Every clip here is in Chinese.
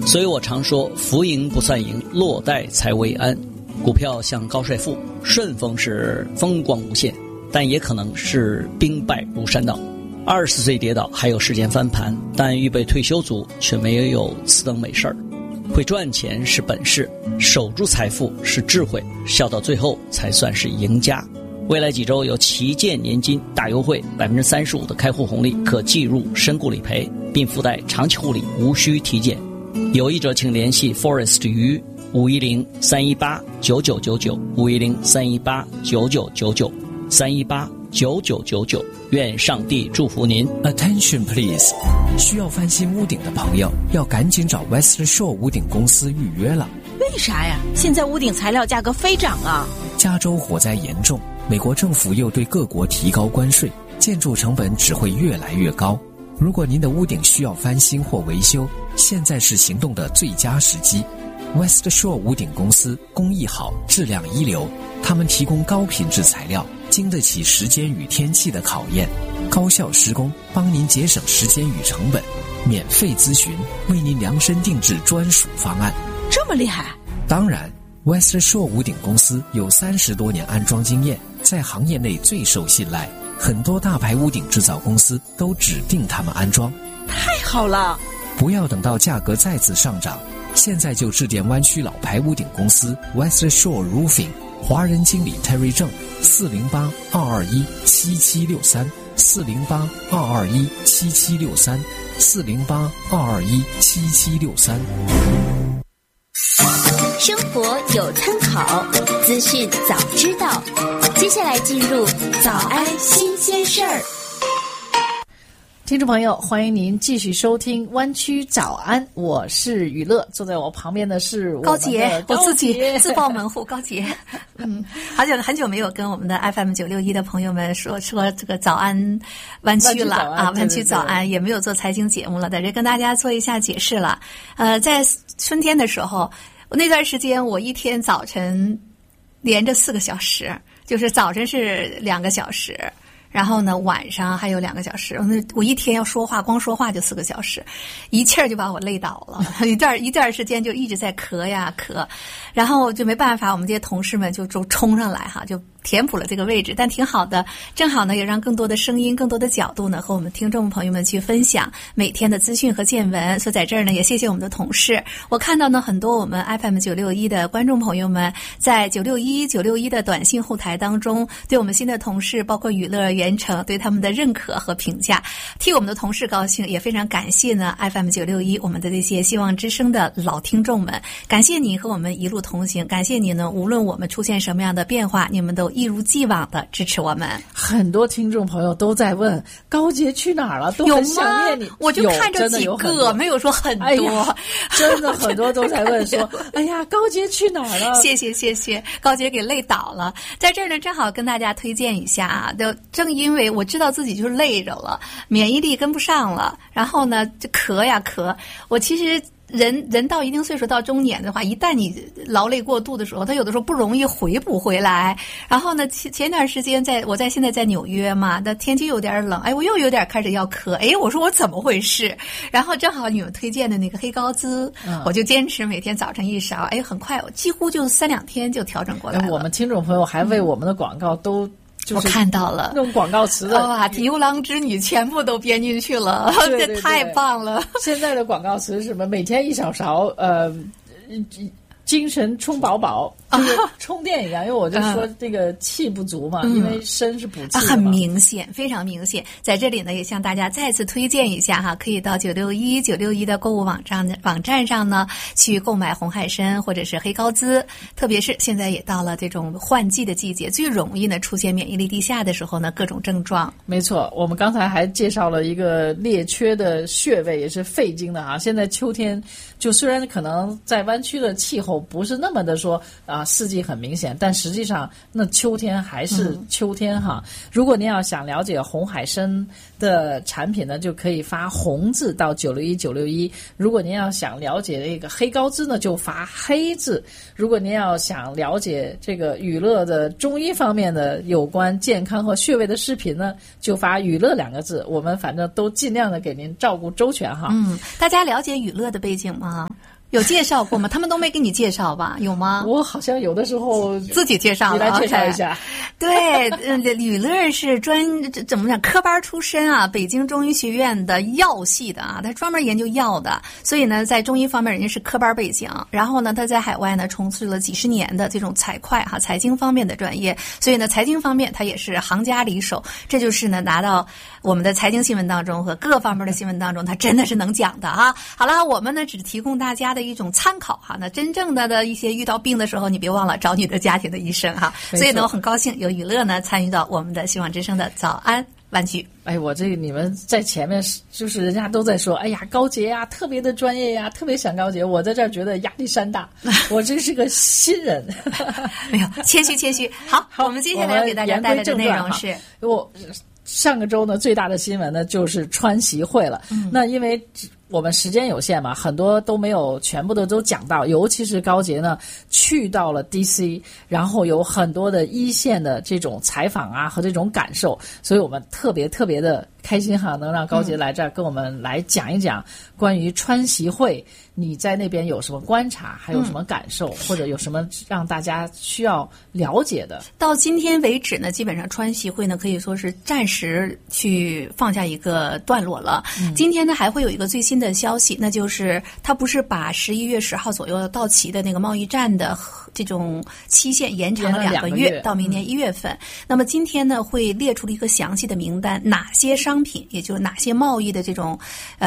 所以我常说浮盈不算赢，落袋才为安。股票像高帅富，顺风是风光无限，但也可能是兵败如山倒。20岁跌倒还有时间翻盘，但预备退休族却没有此等美事儿。会赚钱是本事，守住财富是智慧，笑到最后才算是赢家。未来几周有旗舰年金大优惠，35%的开户红利可计入身故理赔，并附带长期护理，无需体检。有意者请联系 Forest 于510-318-9999，510-318-9999，318-9999。愿上帝祝福您。 Attention please， 需要翻新屋顶的朋友要赶紧找 West Shore 屋顶公司预约了。 为啥呀？现在屋顶材料价格飞涨啊！ 加州火灾严重，美国政府又对各国提高关税，建筑成本只会越来越高。如果您的屋顶需要翻新或维修，现在是行动的最佳时机。West Shore 屋顶公司工艺好，质量一流，他们提供高品质材料，经得起时间与天气的考验，高效施工，帮您节省时间与成本，免费咨询，为您量身定制专属方案。 这么厉害？ 当然 West Shore 屋顶公司有30多年安装经验，在行业内最受信赖，很多大牌屋顶制造公司都指定他们安装。 太好了！ 不要等到价格再次上涨，现在就致电湾区老牌屋顶公司 West Shore Roofing， 华人经理 Terry 郑，408-221-7763 408-221-7763 408-221-7763。 生活有参考，资讯早知道。接下来进入早安新鲜事儿。 听众朋友，欢迎您继续收听湾区早安，我是雨乐，坐在我旁边的是我高杰，我自己自报门户，高杰。很久没有跟我们的 FM 961的朋友们说这个早安湾区了啊，湾区早安，也没有做财经节目了，在这跟大家做一下解释了。在春天的时候，那段时间我一天早晨连着4个小时，就是早晨是2个小时。然后呢，晚上还有2个小时，我一天要说话，光说话就4个小时，一气儿就把我累倒了，一段时间就一直在咳呀咳，然后就没办法，我们这些同事们就冲上来哈，就填补了这个位置，但挺好的，正好呢也让更多的声音、更多的角度呢和我们听众朋友们去分享每天的资讯和见闻。所以在这儿呢，也谢谢我们的同事。我看到呢很多我们 FM 961的观众朋友们在961的短信后台当中，对我们新的同事，包括雨乐、袁成，对他们的认可和评价，替我们的同事高兴，也非常感谢呢 FM 961我们的这些希望之声的老听众们，感谢你和我们一路同行，感谢你呢，无论我们出现什么样的变化，你们都一如既往的支持我们。 很多听众朋友都在问高杰去哪儿了，都很想念你。 我就看着几个，没有说很多， 真的很多都在问说哎呀高杰去哪儿了。 谢谢，高杰给累倒了。在这儿呢，正好跟大家推荐一下啊，正因为我知道自己就是累着了，免疫力跟不上了，然后呢就咳呀咳。我其实人到一定岁数，到中年的话，一旦你劳累过度的时候，他有的时候不容易回补回来。然后呢，前段时间现在在纽约嘛，那天气有点冷，我又有点开始要咳，我说我怎么回事？然后正好你们推荐的那个黑高滋，我就坚持每天早晨1勺，很快几乎就3-2天就调整过来了。 我们听众朋友还为我们的广告都。 我看到了那种广告词的哇，牛郎织女全部都编进去了， 对这太棒了。 现在的广告词是什么？每天1小勺，精神充饱，就是充电一样。因为我就说这个气不足嘛，因为参是补气的嘛。 很明显，非常明显。在这里呢，也向大家再次推荐一下哈，可以到961的购物网站上呢去购买红海参或者是黑高滋。特别是现在也到了这种换季的季节，最容易呢出现免疫力低下的时候呢，各种症状。 没错，我们刚才还介绍了一个列缺的穴位，也是肺经的啊。现在秋天就虽然可能在湾区的气候候不是那么的说四季很明显，但实际上那秋天还是秋天哈。如果您要想了解红海参的产品呢，就可以发红字到961。如果您要想了解这个黑高脂呢，就发黑字。如果您要想了解这个语乐的中医方面的有关健康和穴位的视频呢，就发语乐2个字。我们反正都尽量的给您照顾周全哈。 大家了解语乐的背景吗？有介绍过吗？他们都没给你介绍吧？有吗？ 我好像有的时候自己介绍了， 你来介绍一下。 对，吕乐是怎么讲科班出身啊，北京中医学院的药系的啊，他专门研究药的，所以呢，在中医方面人家是科班背景。然后呢，他在海外呢从事了几十年的这种财经方面的专业，所以呢，财经方面他也是行家里手。这就是呢，拿到我们的财经新闻当中和各方面的新闻当中，他真的是能讲的啊。好了，我们呢只提供大家的一种参考哈，那真正的一些遇到病的时候，你别忘了找你的家庭的医生哈。所以呢，我很高兴有雨乐呢参与到我们的希望之声的早安湾区。 哎，我这个你们在前面就是人家都在说，哎呀，高洁呀，特别的专业呀，特别想高洁。我在这儿觉得压力山大，我这是个新人。 没有，谦虚。好，我们接下来要给大家带来的内容是， 上个周呢，最大的新闻呢就是川习会了。那因为我们时间有限嘛，很多都没有全部的都讲到，尤其是高洁呢去到了 DC， 然后有很多的一线的这种采访啊和这种感受，所以我们特别的开心哈，能让高洁来这儿跟我们来讲一讲关于川习会，你在那边有什么观察，还有什么感受，或者有什么让大家需要了解的。 到今天为止呢，基本上川习会呢可以说是暂时去放下一个段落了。今天呢还会有一个最新的消息，那就是他不是把11月10号左右到期的那个贸易战的这种期限延长了2个月，到明年1月份。那么今天呢会列出了一个详细的名单，哪些商品，也就是哪些贸易的这种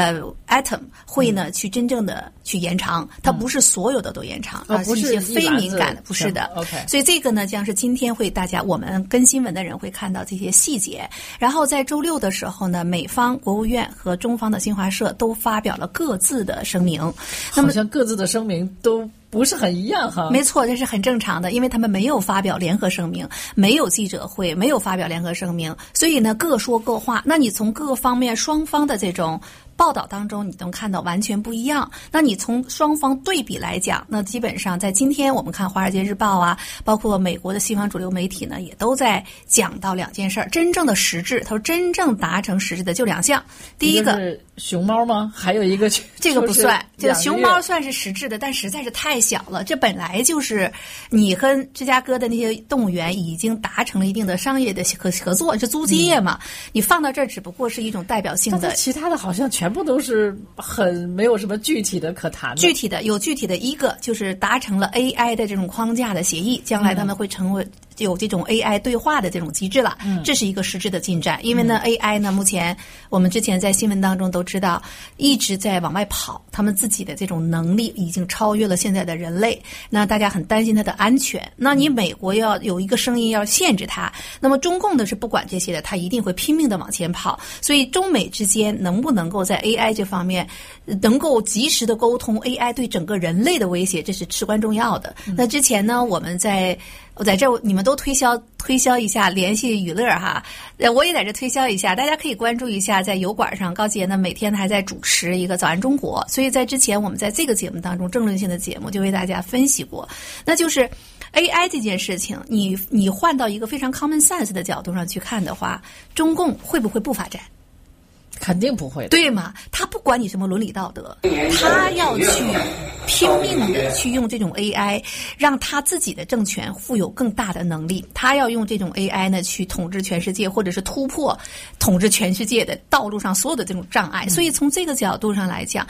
item 会呢去真正的去延长，它不是所有的都延长，而是一些非敏感的，不是的。 OK， 所以这个呢将是今天会大家我们跟新闻的人会看到这些细节。然后在周六的时候呢，美方国务院和中方的新华社都发表了各自的声明。那么好像各自的声明都不是很一样哈。 没错，这是很正常的，因为他们没有发表联合声明，没有记者会，没有发表联合声明，所以呢各说各话。那你从各方面双方的这种报道当中你能看到完全不一样。那你从双方对比来讲，那基本上在今天我们看《华尔街日报》啊，包括美国的西方主流媒体呢，也都在讲到2件事，真正的实质，他说真正达成实质的就2项。第一个是熊猫吗？还有一个这个不算，这个熊猫算是实质的，但实在是太小了。这本来就是你和芝加哥的那些动物园已经达成了一定的商业的合作，是租机业嘛，你放到这儿只不过是一种代表性的。 其他的好像全部都是很没有什么具体的可谈的。 具体的一个就是达成了 AI 的这种框架的协议，将来他们会成为有这种 AI 对话的这种机制了，这是一个实质的进展。因为呢 AI 呢目前我们之前在新闻当中都知道一直在往外跑，他们自己的这种能力已经超越了现在的人类，那大家很担心它的安全。那你美国要有一个声音要限制它，那么中共的是不管这些的，他一定会拼命的往前跑。所以中美之间能不能够在 AI 这方面能够及时的沟通 AI 对整个人类的威胁，这是至关重要的。那之前呢我在这你们都推销一下，联系娱乐哈，我也在这推销一下，大家可以关注一下，在油管上高洁呢每天还在主持一个早安中国，所以在之前我们在这个节目当中政论性的节目就为大家分析过，那就是 AI 这件事情，你换到一个非常 common sense 的角度上去看的话，中共会不会不发展？ 肯定不会的， 对吗？他不管你什么伦理道德，他要去拼命的去用这种 AI 让他自己的政权富有更大的能力，他要用这种 AI 呢去统治全世界，或者是突破统治全世界的道路上所有的这种障碍。所以从这个角度上来讲，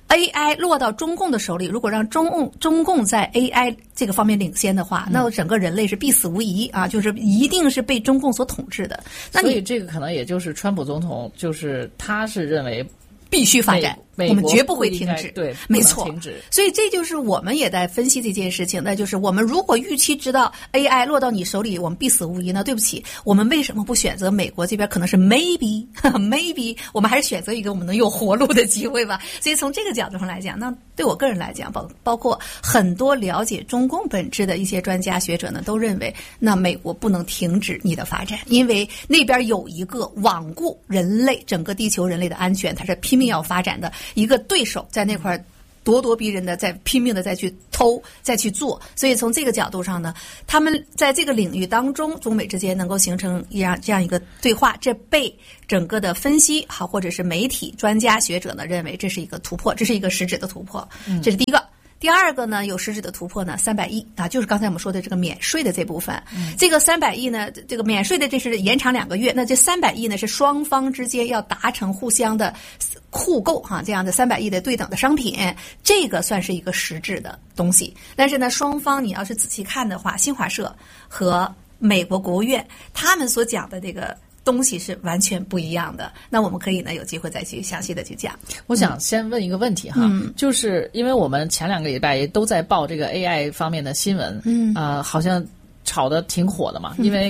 AI 落到中共的手里，如果让中共在 AI 这个方面领先的话，那整个人类是必死无疑啊，就是一定是被中共所统治的。那所以这个可能也就是川普总统，就是他是认为必须发展， 美国我们绝不会停止。 对， 没错， 停止。 所以这就是我们也在分析这件事情，那就是我们如果预期知道 AI 落到你手里，我们必死无疑呢？对不起，我们为什么不选择美国这边？可能是 maybe， 我们还是选择一个我们能有活路的机会吧。所以从这个角度上来讲，那对我个人来讲，包括很多了解中共本质的一些专家学者呢，都认为，那美国不能停止你的发展，因为那边有一个罔顾人类整个地球人类的安全，它是拼命要发展的一个对手，在那块咄咄逼人的在拼命的再去偷再去做。所以从这个角度上呢，他们在这个领域当中，中美之间能够形成这样一个对话，这被整个的分析好或者是媒体专家学者呢认为这是一个突破，这是一个实质的突破。这是第一个。第二个呢，有实质的突破呢，300亿啊，就是刚才我们说的这个免税的这部分。这个300亿呢，这个免税的这是延长2个月，那这300亿呢是双方之间要达成互相的互购哈，这样的300亿的对等的商品，这个算是一个实质的东西。但是呢，双方你要是仔细看的话，新华社和美国国务院他们所讲的这个东西是完全不一样的。那我们可以呢有机会再去详细的去讲。 我想先问一个问题哈，就是因为我们前2个礼拜也都在报这个 AI 方面的新闻，好像炒得挺火的嘛，因为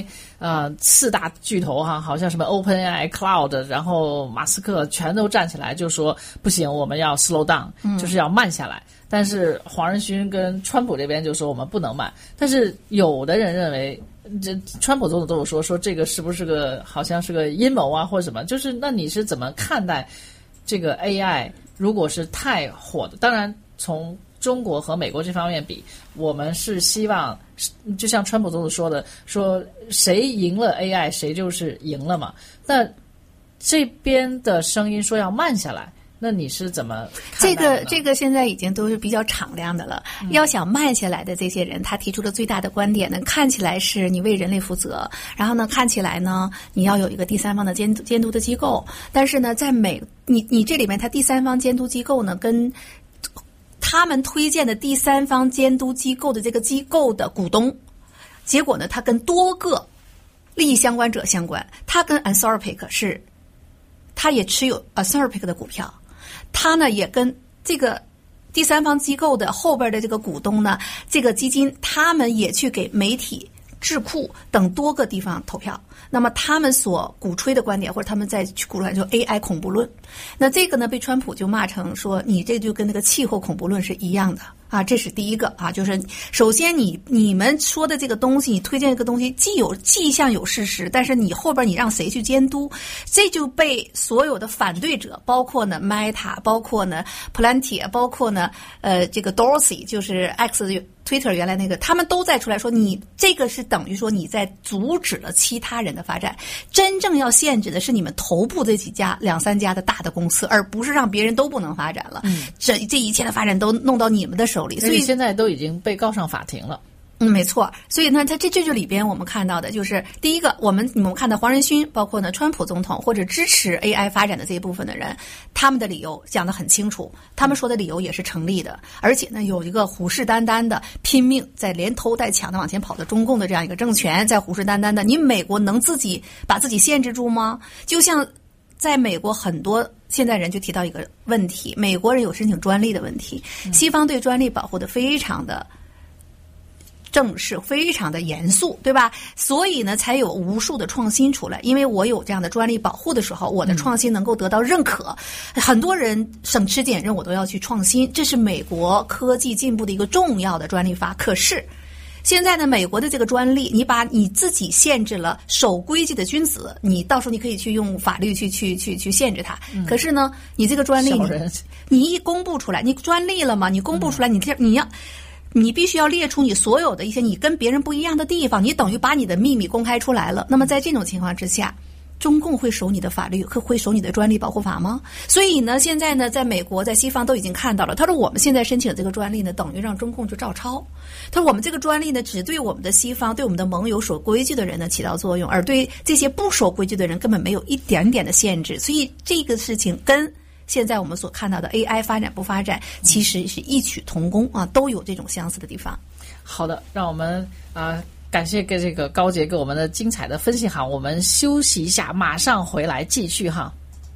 4大巨头哈，好像什么 OpenAI、Cloud， 然后马斯克全都站起来就说不行，我们要 slow down，就是要慢下来。但是黄仁勋跟川普这边就说我们不能慢，但是有的人认为。这川普总统都有说这个是不是个好像是个阴谋啊或者什么，就是那你是怎么看待这个 AI 如果是太火的？当然从中国和美国这方面比，我们是希望就像川普总统说的，说谁赢了 AI 谁就是赢了嘛。那这边的声音说要慢下来，那你是怎么看待的呢？ 这个现在已经都是比较敞亮的了。要想慢下来的这些人，他提出的最大的观点呢，看起来是你为人类负责，然后呢，看起来呢，你要有一个第三方的监督的机构。但是呢，在你这里面，他第三方监督机构呢，跟他们推荐的第三方监督机构的这个机构的股东，结果呢，他跟多个利益相关者相关。他跟 Anthropic 他也持有 Anthropic 的股票。他呢也跟这个第三方机构的后边的这个股东呢，这个基金他们也去给媒体、智库等多个地方投票。那么他们所鼓吹的观点，或者他们在去鼓吹就 AI 恐怖论，那这个呢被川普就骂成说你这就跟那个气候恐怖论是一样的啊。这是第一个啊，就是首先你们说的这个东西，你推荐这个东西既像有事实，但是你后边你让谁去监督，这就被所有的反对者，包括呢 Meta， 包括呢 Palantir， 包括呢这个 Dorsey， 就是 Twitter 原来那个，他们都在出来说，你这个是等于说你在阻止了其他人的发展，真正要限制的是你们头部这几家2-3家的大的公司，而不是让别人都不能发展了。这一切的发展都弄到你们的手里，所以现在都已经被告上法庭了。 没错。所以呢，这就里边我们看到的就是第一个，你们看到黄仁勋，包括呢川普总统或者支持 AI 发展的这一部分的人，他们的理由讲得很清楚，他们说的理由也是成立的，而且呢有一个虎视眈眈的拼命在连偷带抢的往前跑的中共的这样一个政权，在虎视眈眈的，你美国能自己把自己限制住吗？就像在美国很多现在人就提到一个问题，美国人有申请专利的问题，西方对专利保护的非常的正式，非常的严肃，对吧？所以呢才有无数的创新出来，因为我有这样的专利保护的时候，我的创新能够得到认可，很多人省吃俭用我都要去创新，这是美国科技进步的一个重要的专利法。可是现在呢，美国的这个专利，你把你自己限制了守规矩的君子，你到时候你可以去用法律去限制它。可是呢，你这个专利你一公布出来，你专利了嘛？你公布出来，你必须要列出你所有的一些你跟别人不一样的地方，你等于把你的秘密公开出来了。那么在这种情况之下，中共会守你的法律，会守你的专利保护法吗？所以呢，现在呢，在美国、在西方都已经看到了。他说我们现在申请这个专利呢，等于让中共就照抄。他说我们这个专利呢，只对我们的西方、对我们的盟友守规矩的人呢起到作用，而对这些不守规矩的人根本没有一点点的限制。所以这个事情跟现在我们所看到的 AI 发展不发展其实是异曲同工啊，都有这种相似的地方。 好的，让我们感谢这个高杰给我们的精彩的分析哈，我们休息一下，马上回来继续哈。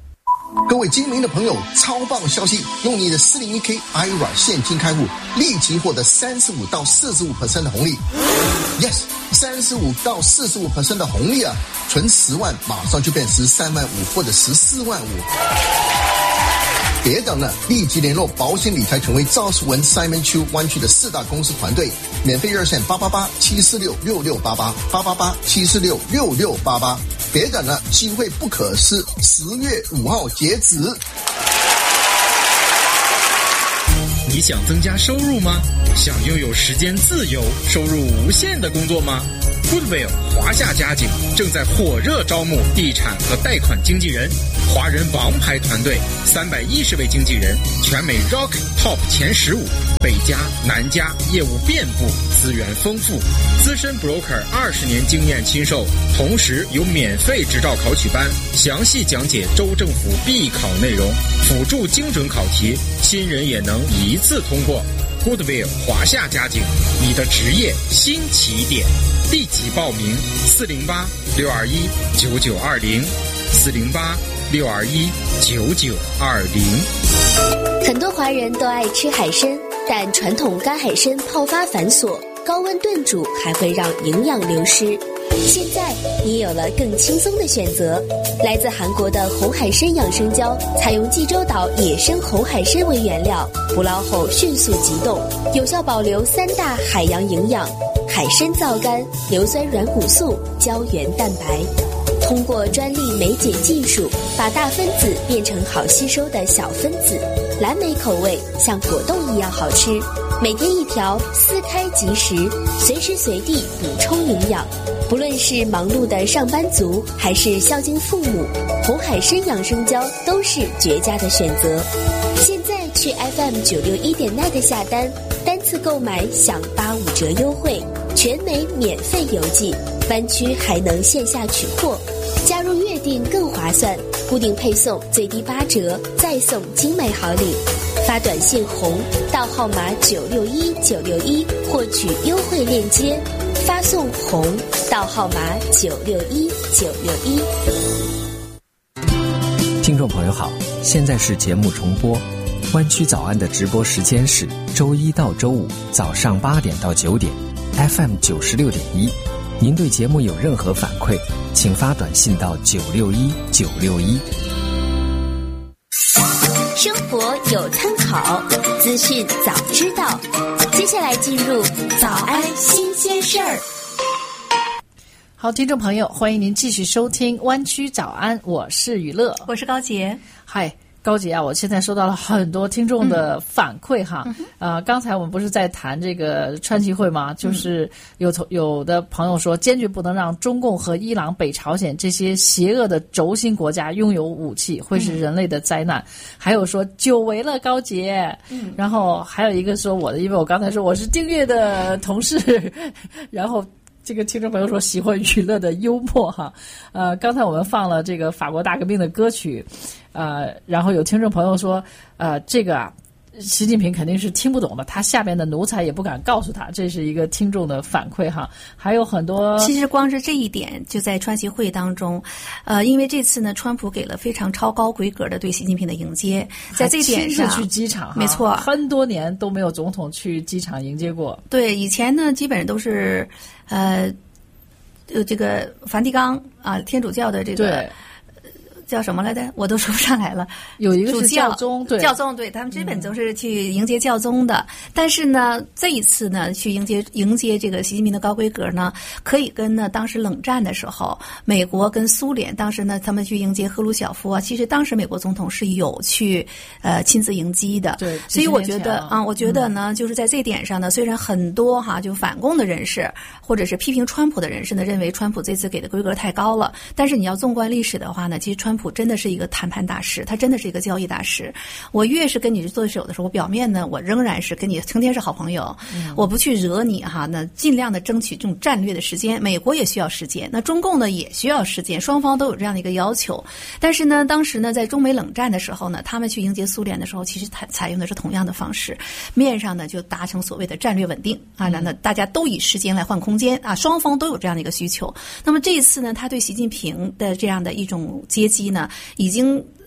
各位精明的朋友，超棒消息！用你的 401k IRA 现金开户，立即获得35%到45% 的红利。Yes， 35%到45% 的红利啊！存10万，马上就变13万5或者14万5。别等了，立即联络保险理财权威赵世文 Simon Chu 湾区的4大公司团队，免费热线888-746-6688，888-746-6688。别等了，机会不可失，10月5号截止。 你想增加收入吗？想拥有时间自由、收入无限的工作吗？Goodwill 华夏家景正在火热招募地产和贷款经纪人，华人王牌团队，310位经纪人，全美 Rock Top 前15，北加南加，业务遍布，资源丰富，资深 broker20年经验亲授，同时有免费执照考取班，详细讲解州政府必考内容，辅助精准考题，新人也能一次通过。Goodwill 华夏家景，你的职业新起点。立即报名408-621-9920，408-621-9920。 很多华人都爱吃海参，但传统干海参泡发繁琐，高温炖煮还会让营养流失。现在你有了更轻松的选择，来自韩国的红海参养生胶，采用济州岛野生红海参为原料，捕捞后迅速急冻，有效保留3大海洋营养：海参皂苷、硫酸软骨素、胶原蛋白。通过专利酶解技术，把大分子变成好吸收的小分子，蓝莓口味像果冻一样好吃。每天1条，撕开即食，随时随地补充营养。不论是忙碌的上班族，还是孝敬父母，红海参养生胶都是绝佳的选择。现在去 FM961.net 下单，单次购买享85折优惠，全美免费邮寄，湾区还能线下取货。加入月订更划算，固定配送最低8折，再送精美好礼。发短信红到号码961961获取优惠链接，发送红到号码961961。 听众朋友好，现在是节目重播。湾区早安的直播时间是周一到周五早上8点到9点 ，FM 96.1。您对节目有任何反馈，请发短信到961961。 生活有参考，资讯早知道。接下来进入早安新鲜事儿。 好，听众朋友，欢迎您继续收听湾区早安，我是雨乐， 我是高杰。 嗨，高杰啊，我现在收到了很多听众的反馈哈。刚才我们不是在谈这个川崎会吗？就是有的朋友说，坚决不能让中共和伊朗、北朝鲜这些邪恶的轴心国家拥有武器，会是人类的灾难。还有说久违了高杰，然后还有一个说因为我刚才说我是订阅的同事，然后这个听众朋友说喜欢娱乐的幽默哈。刚才我们放了这个法国大革命的歌曲，然后有听众朋友说，这个啊，习近平肯定是听不懂的，他下边的奴才也不敢告诉他，这是一个听众的反馈哈。还有很多， 其实光是这一点，就在川崎会当中，因为这次呢，川普给了非常超高规格的对习近平的迎接，在这一点上， 亲自去机场， 没错， 很多年都没有总统去机场迎接过。 对，以前呢，基本上都是这个梵蒂冈啊，天主教的这个。对，叫什么来着？我都说不上来了。 有一个是教宗，对， 教宗，对，他们基本都是去迎接教宗的。但是呢，这一次呢，去迎接这个习近平的高规格呢，可以跟呢当时冷战的时候，美国跟苏联当时呢，他们去迎接赫鲁晓夫啊，其实当时美国总统是有去亲自迎击的。 对， 所以我觉得我觉得呢，就是在这点上呢，虽然很多就反共的人士或者是批评川普的人士呢，认为川普这次给的规格太高了，但是你要纵观历史的话呢，其实川普真的是一个谈判大师，他真的是一个交易大师。我越是跟你做对手的时候，我表面呢，我仍然是跟你成天是好朋友，我不去惹你哈，那尽量的争取这种战略的时间。美国也需要时间，那中共呢也需要时间，双方都有这样的一个要求。但是呢，当时呢，在中美冷战的时候呢，他们去迎接苏联的时候，其实采用的是同样的方式，面上呢就达成所谓的战略稳定啊，那大家都以时间来换空间啊，双方都有这样的一个需求。那么这一次呢，他对习近平的这样的一种接机呢，已经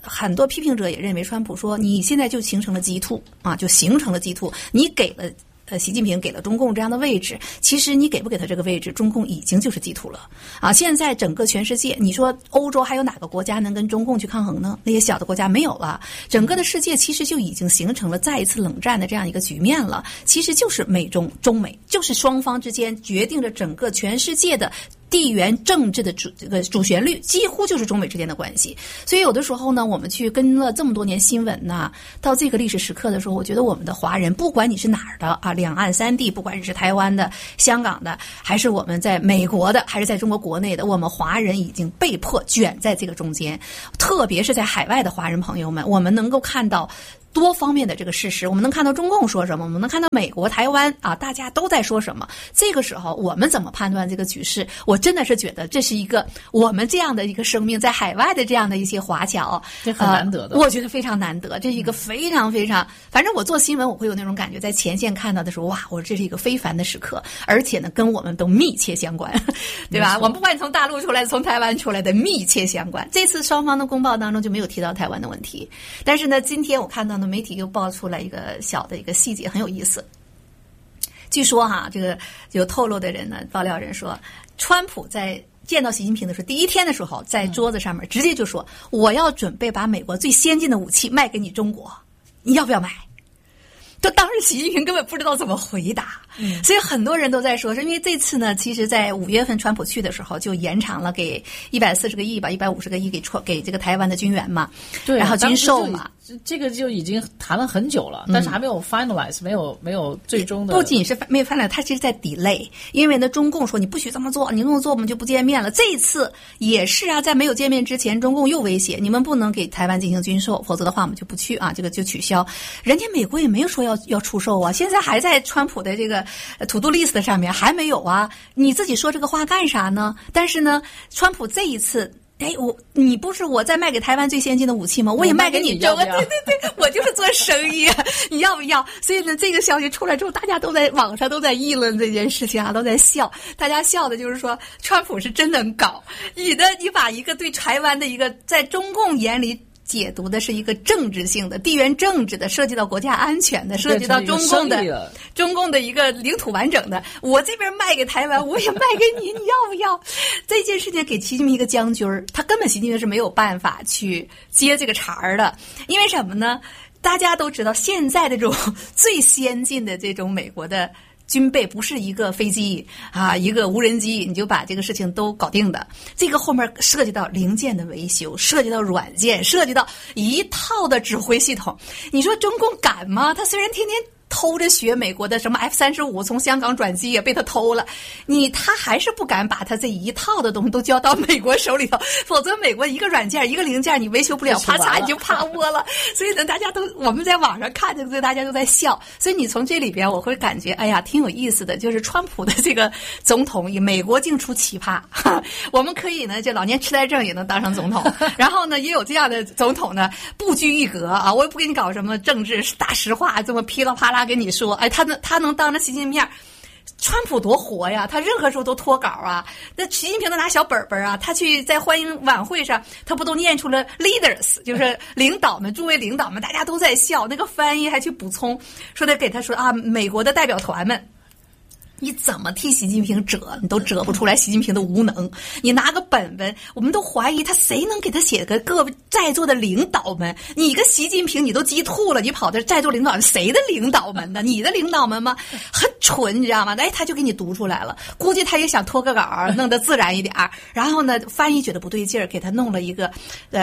很多批评者也认为，川普说你现在就形成了G two啊，就形成了G two，你给了。习近平给了中共这样的位置，其实你给不给他这个位置，中共已经就是G two了啊！现在整个全世界，你说欧洲还有哪个国家能跟中共去抗衡呢？那些小的国家没有了，整个的世界其实就已经形成了再一次冷战的这样一个局面了。其实就是美中中美，就是双方之间决定着整个全世界的地缘政治的主旋律，几乎就是中美之间的关系。所以有的时候呢，我们去跟了这么多年新闻呢，到这个历史时刻的时候，我觉得我们的华人，不管你是哪儿的啊，两岸三地，不管你是台湾的、香港的，还是我们在美国的，还是在中国国内的，我们华人已经被迫卷在这个中间。特别是在海外的华人朋友们，我们能够看到多方面的这个事实，我们能看到中共说什么，我们能看到美国、台湾啊，大家都在说什么。这个时候，我们怎么判断这个局势？我真的是觉得这是一个我们这样的一个生命在海外的这样的一些华侨， 这很难得的。 我觉得非常难得，这是一个非常非常，反正我做新闻我会有那种感觉，在前线看到的时候，哇，我这是一个非凡的时刻，而且呢，跟我们都密切相关，对吧？我们不管从大陆出来，从台湾出来的，密切相关。这次双方的公报当中就没有提到台湾的问题，但是呢，今天我看到呢，媒体又爆出来一个小的一个细节，很有意思。据说哈，这个有透露的人呢，爆料人说，川普在见到习近平的时候，第一天的时候，在桌子上面直接就说：“我要准备把美国最先进的武器卖给你中国，你要不要买？”就当时习近平根本不知道怎么回答，所以很多人都在说，是因为这次呢，其实在5月份川普去的时候就延长了给140个亿吧，150个亿给这个台湾的军援嘛， 对， 然后军售嘛， 这个就已经谈了很久了，但是还没有 finalize，没有最终的。 不仅是没有 finalize， 它其实在 delay， 因为呢，中共说你不许这么做，你这么做我们就不见面了。这一次也是啊，在没有见面之前，中共又威胁你们不能给台湾进行军售，否则的话我们就不去啊，这个就取消。人家美国也没有说要出售啊，现在还在川普的这个to do list 上面还没有啊，你自己说这个话干啥呢？但是呢，川普这一次。你不是我在卖给台湾最先进的武器吗？我也卖给你中国，对对对，我就是做生意，你要不要？所以呢，这个消息出来之后，大家都在网上都在议论这件事情啊，都在笑。大家笑的就是说，川普是真能搞，你把一个对台湾的一个在中共眼里解读的是一个政治性的、地缘政治的，涉及到国家安全的，涉及到中共的一个领土完整的。我这边卖给台湾，我也卖给你，你要不要？这件事情给习近平一个将军儿，他根本习近平是没有办法去接这个茬儿的，因为什么呢？大家都知道，现在的这种最先进的这种美国的军备不是一个飞机啊，一个无人机，你就把这个事情都搞定的。这个后面涉及到零件的维修，涉及到软件，涉及到一套的指挥系统。你说中共敢吗？他虽然天天偷着学美国的什么 F-35，从香港转机也被他偷了，他还是不敢把他这一套的东西都交到美国手里头，否则美国一个软件一个零件你维修不了，啪嚓你就趴窝了。所以呢，我们在网上看着，大家都在笑。所以你从这里边我会感觉，哎呀，挺有意思的，就是川普的这个总统，美国净出奇葩。我们可以呢，这老年痴呆症也能当上总统，然后呢，也有这样的总统呢，不拘一格啊，我也不给你搞什么政治大实话，这么噼里啪啦跟你说，哎，他能当着习近平面。川普多活呀，他任何时候都脱稿啊。那习近平都拿小本本啊，他去在欢迎晚会上，他不都念出了 leaders， 就是领导们，诸位领导们，大家都在笑。那个翻译还去补充，说的给他说啊，美国的代表团们。你怎么替习近平折，你都折不出来习近平的无能。你拿个本本，我们都怀疑他谁能给他写个各位在座的领导们。你个习近平你都激吐了，你跑到在座领导谁的领导们呢？你的领导们吗？很蠢，你知道吗？哎，他就给你读出来了。估计他也想拖个稿，弄得自然一点。然后呢，翻译觉得不对劲儿，给他弄了一个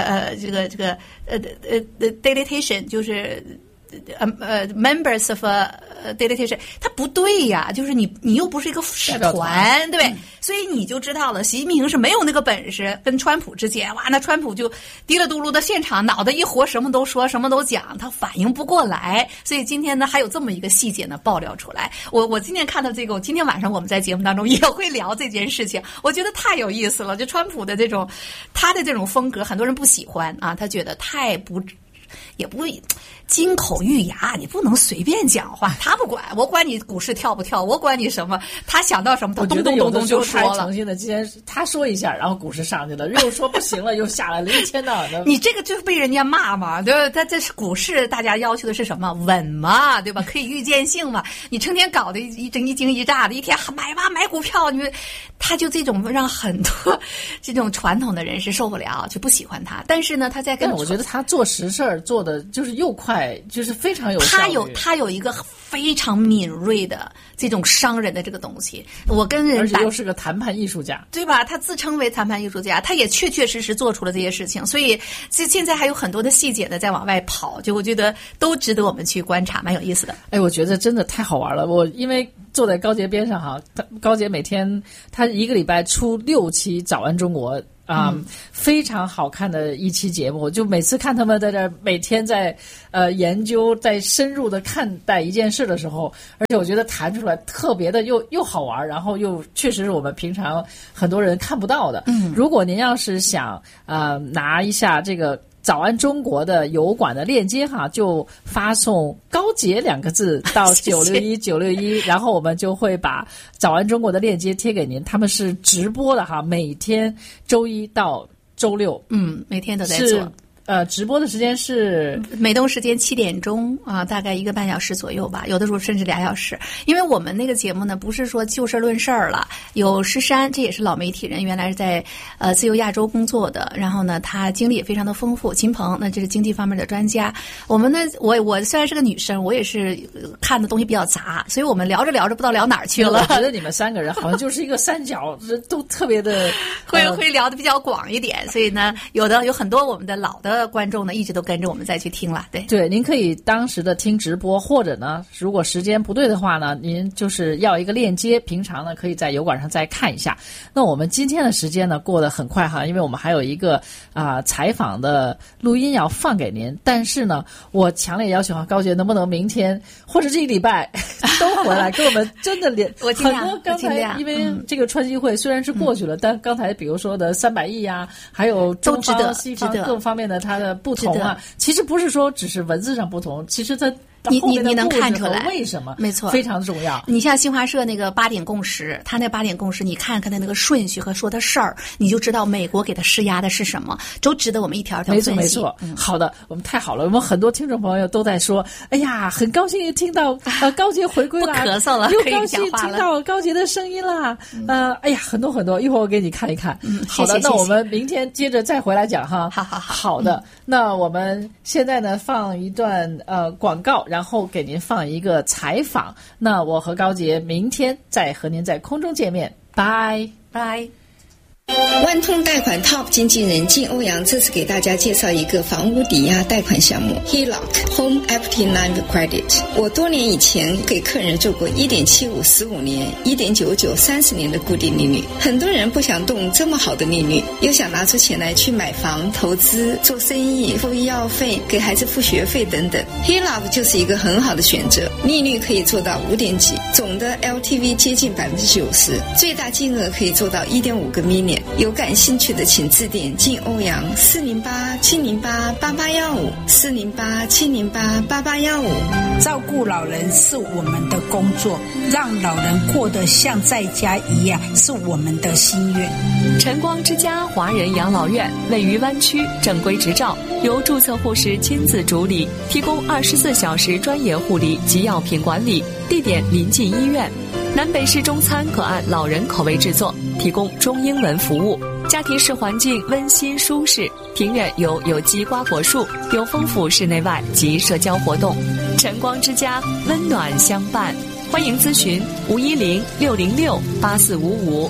delegation， 就是。members of delegation， 它不对呀，就是你又不是一个使团，对，所以你就知道了，习近平是没有那个本事。跟川普之间，哇，那川普就滴了嘟噜的现场，脑袋一活，什么都说，什么都讲，他反应不过来。所以今天呢，还有这么一个细节呢爆料出来。我今天看到这个，今天晚上我们在节目当中也会聊这件事情，我觉得太有意思了。就川普的他的这种风格，很多人不喜欢啊，他觉得太不。 也不金口玉牙，你不能随便讲话。他不管，我管你股市跳不跳，我管你什么。他想到什么，他咚咚咚咚就说了。 诚心的，今天他说一下，然后股市上去了，又说不行了，又下来了，一天到晚的。 你这个就是被人家骂嘛，对吧？他这是股市，大家要求的是什么？稳嘛，对吧？可以预见性嘛。你成天搞得一惊一乍的，一天买吧买股票，他就这种让很多这种传统的人士受不了，就不喜欢他。但是呢，他在跟我觉得他做实事儿做的就是又快，就是非常有效率。 他有一个非常敏锐的这种商人的这个东西。我跟人而且又是个谈判艺术家， 对吧？他自称为谈判艺术家，他也确实做出了这些事情。所以现在还有很多的细节的在往外跑，就我觉得都值得我们去观察，蛮有意思的。 哎，我觉得真的太好玩了。我因为坐在高洁边上哈，高洁每天他一个礼拜出6期《早安中国》非常好看的一期节目，就每次看他们在这每天在研究，在深入的看待一件事的时候，而且我觉得谈出来特别的又好玩，然后又确实是我们平常很多人看不到的。如果您要是想拿一下这个早安中国的油管的链接哈，就发送高洁2个字到961，然后我们就会把早安中国的链接贴给您。他们是直播的哈，每天周一到周六， 每天都在做。 直播的时间是美东时间7点钟啊，大概1个半小时左右吧，有的时候甚至2小时。因为我们那个节目呢，不是说就事论事儿了，有施珊，这也是老媒体人，原来是在自由亚洲工作的，然后呢，他经历也非常的丰富。秦鹏，那这是经济方面的专家。我们呢，我虽然是个女生，我也是看的东西比较杂，所以我们聊着聊着不知道聊哪儿去了。 我觉得你们3个人好像就是一个三角，都特别的会聊得比较广一点，所以呢，有很多我们的老的观众呢一直都跟着我们再去听了。 对，您可以当时的听直播，或者呢如果时间不对的话呢，您就是要一个链接，平常呢可以在油管上再看一下。那我们今天的时间呢过得很快哈，因为我们还有一个采访的录音要放给您，但是呢我强烈要求高洁能不能明天或者这一礼拜都回来跟我们真的我尽量很多刚才因为这个川西会虽然是过去了，但刚才比如说的300亿呀，还有中方西方各方面的它的不同啊，其实不是说只是文字上不同，其实它你能看出来为什么？ 没错， 非常重要。 你像新华社那个8点共识，他那8点共识，你看看他那个顺序和说的事儿，你就知道美国给他施压的是什么，都值得我们一条一条分析。 没错。好的，我们太好了，我们很多听众朋友都在说，哎呀，很高兴听到高洁回归了， 不咳嗽了， 又高兴听到高洁的声音啦。哎呀，很多，一会儿我给你看一看。好的， 谢谢。 那我们明天接着再回来讲哈。 好的，那我们现在呢放一段广告，然后给您放一个采访。那我和高洁明天再和您在空中见面，拜拜。 万通贷款 Top 经纪人靳欧阳这次给大家介绍一个房屋抵押贷款项目 HELOC Home Equity Line of Credit。 我多年以前给客人做过 1.75 15年 1.99 30年的固定利率，很多人不想动这么好的利率，又想拿出钱来去买房、投资、做生意、付医药费、给孩子付学费等等， HELOC 就是一个很好的选择，利率可以做到5点几，总的 LTV 接近 90%， 最大金额可以做到 1.5 个 million。有感兴趣的请致电靳欧阳408-708-8815 408-708-8815。 照顾老人是我们的工作，让老人过得像在家一样是我们的心愿。 晨光之家华人养老院位于湾区，正规执照，由注册护士亲自主理，提供24小时专业护理及药品管理，地点临近医院。南北式中餐可按老人口味制作，提供中英文服务。家庭式环境温馨舒适，庭院有机瓜果树，有丰富室内外及社交活动。晨光之家温暖相伴，欢迎咨询510-606-8455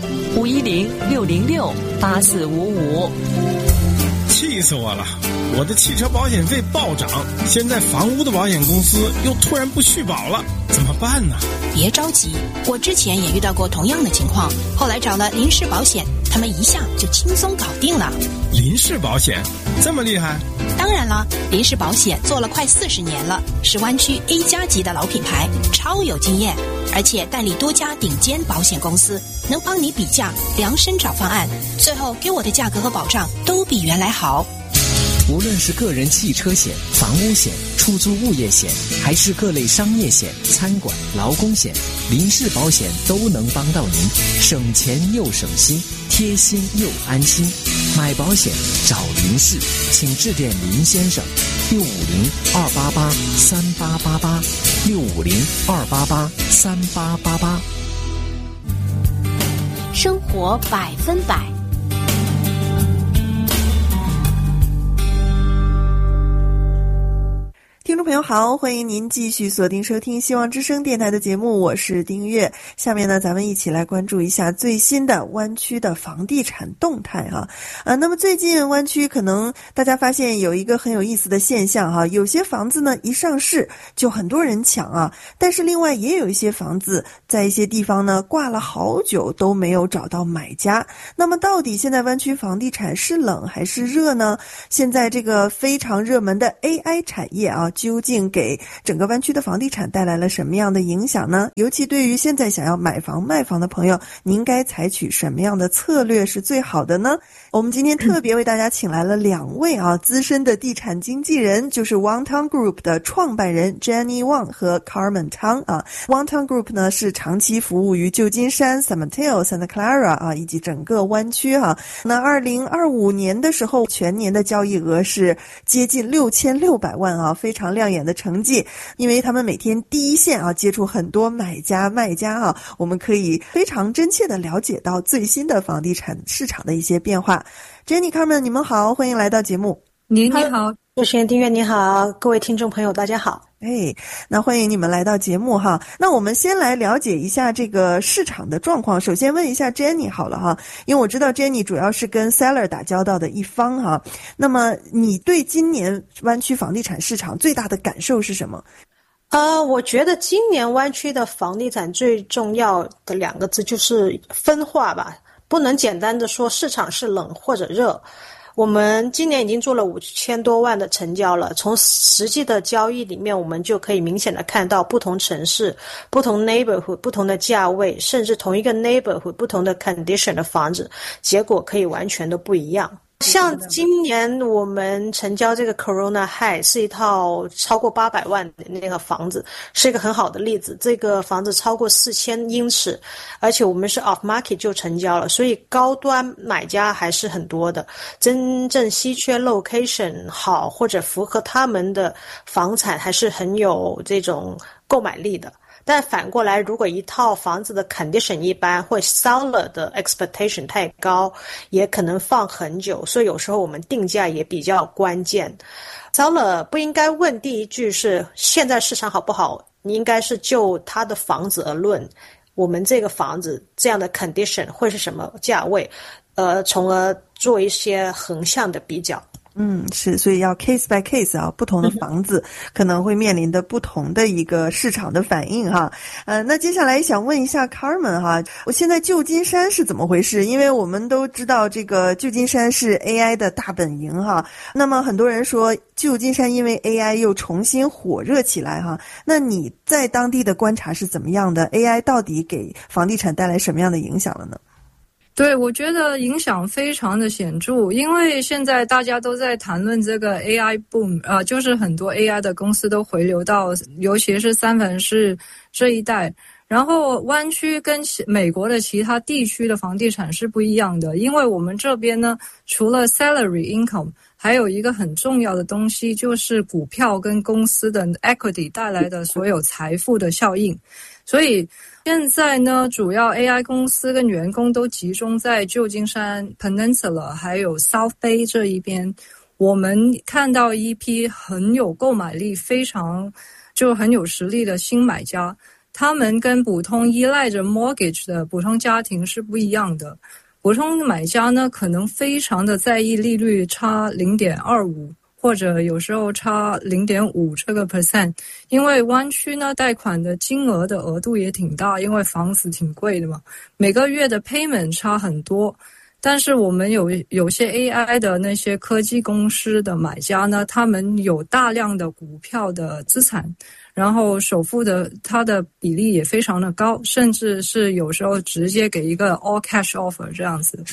510-606-8455。 气死我了！我的汽车保险费暴涨，现在房屋的保险公司又突然不续保了，怎么办呢？ 别着急，我之前也遇到过同样的情况，后来找了林氏保险，他们一下就轻松搞定了。 林氏保险这么厉害？ 当然了，林氏保险做了快40年了，是湾区 A 加级的老品牌，超有经验，而且代理多家顶尖保险公司，能帮你比价量身找方案，最后给我的价格和保障都比原来好。 无论是个人汽车险、房屋险、出租物业险，还是各类商业险、餐馆、劳工险，林氏保险都能帮到您，省钱又省心，贴心又安心。买保险找林氏，请致电林先生650-288-3888，650-288-3888。 生活100%。 听众朋友好，欢迎您继续锁定收听希望之声电台的节目，我是丁月。下面呢，咱们一起来关注一下最新的湾区的房地产动态哈。那么最近湾区可能大家发现有一个很有意思的现象哈，有些房子呢一上市就很多人抢啊，但是另外也有一些房子在一些地方呢挂了好久都没有找到买家。那么到底现在湾区房地产是冷还是热呢？现在这个非常热门的 AI 产业啊，究竟给整个湾区的房地产带来了什么样的影响呢？尤其对于现在想要买房卖房的朋友，您该采取什么样的策略是最好的呢？我们今天特别为大家请来了两位资深的地产经纪人，就是 Wangtang Group 的创办人 Jenny Wang 和 Carmen Tang Wangtang Group 呢是长期服务于旧金山、San Mateo、Santa Clara 以及整个湾区那2025年的时候，全年的交易额是接近6600万非常亮眼的成绩。因为他们每天第一线接触很多买家卖家我们可以非常真切地了解到最新的房地产市场的一些变化。Jenny Carmen 你们好，欢迎来到节目。 你好，主持人丁月你好，各位听众朋友大家好。 那欢迎你们来到节目那我们先来了解一下这个市场的状况。首先问一下 Jenny 好了因为我知道 Jenny 主要是跟 seller 打交道的一方那么你对今年湾区房地产市场最大的感受是什么？ 我觉得今年湾区的房地产最重要的两个字就是分化吧，不能简单的说市场是冷或者热。我们今年已经做了5000多万的成交了，从实际的交易里面我们就可以明显的看到不同城市、不同 neighborhood、不同的价位，甚至同一个 neighborhood 不同的 condition 的房子，结果可以完全都不一样。像今年我们成交这个 Corona High 是一套超过800万的那个房子，是一个很好的例子。这个房子超过4000英尺，而且我们是 off market 就成交了，所以高端买家还是很多的。真正稀缺 location 好或者符合他们的房产还是很有这种购买力的。但反过来，如果一套房子的 condition 一般，或 seller 的 expectation 太高，也可能放很久，所以有时候我们定价也比较关键。seller 不应该问第一句是现在市场好不好，你应该是就他的房子而论，我们这个房子这样的 condition 会是什么价位，从而做一些横向的比较。 是，所以要 case by case 不同的房子可能会面临的不同的一个市场的反应那接下来想问一下 Carmen 我现在旧金山是怎么回事？因为我们都知道这个旧金山是 AI 的大本营那么很多人说旧金山因为 AI 又重新火热起来那你在当地的观察是怎么样的？ AI 到底给房地产带来什么样的影响了呢？ 对，我觉得影响非常的显著，因为现在大家都在谈论这个 AI boom，就是很多 AI 的公司都回流到，尤其是三藩市这一带。然后湾区跟美国的其他地区的房地产是不一样的，因为我们这边呢，除了 salary income， 还有一个很重要的东西就是股票跟公司的 equity 带来的所有财富的效应。所以现在呢，主要 AI 公司跟员工都集中在旧金山 Peninsula 还有 South Bay 这一边。我们看到一批很有购买力、非常就很有实力的新买家，他们跟普通依赖着 mortgage 的普通家庭是不一样的。普通买家呢，可能非常的在意利率差 0.25或者有时候差 0.5 这个 percent， 因为湾区呢贷款的金额的额度也挺大，因为房子挺贵的嘛，每个月的 payment 差很多。但是我们有些 AI 的那些科技公司的买家呢，他们有大量的股票的资产，然后首付的它的比例也非常的高，甚至是有时候直接给一个 all cash offer 这样子。